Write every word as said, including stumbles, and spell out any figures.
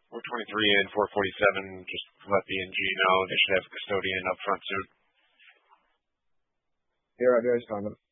four twenty-three and four forty-seven, just let B and G know they should have a custodian up front soon. Yeah, Roger, I just found them.